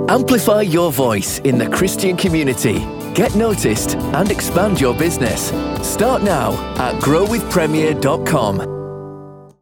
Amplify your voice in the Christian community. Get noticed and expand your business. Start now at growwithpremier.com.